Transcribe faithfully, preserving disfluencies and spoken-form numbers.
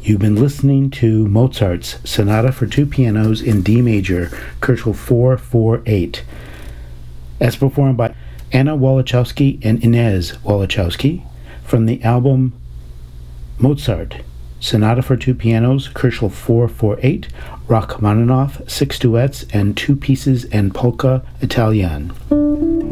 You've been listening to Mozart's Sonata for Two Pianos in D Major, Koelschel four four eight, as performed by Anna Wolichowski and Inez Wolichowski from the album Mozart, Sonata for Two Pianos, Koelschel four four eight, Rachmaninoff, Six Duets and Two Pieces and Polka Italienne.